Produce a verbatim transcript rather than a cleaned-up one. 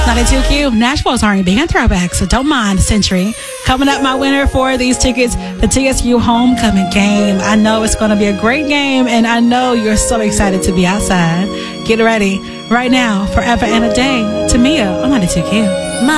ninety-two Q, Nashville's R and B and throwback, so don't mind Century. Coming up, my winner for these tickets, the T S U homecoming game. I know it's going to be a great game, and I know you're so excited to be outside. Get ready right now, Forever and a Day, Tamia on ninety-two Q.